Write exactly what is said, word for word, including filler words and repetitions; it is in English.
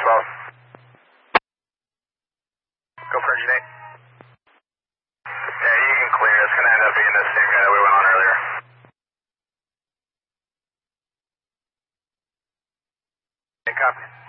both. Go for engine eight. Yeah, you can clear. It's going to end up being the same guy that we went on earlier. Hey, copy.